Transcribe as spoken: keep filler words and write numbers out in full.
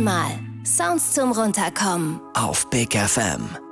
Mal. Sounds zum Runterkommen. Auf Big F M.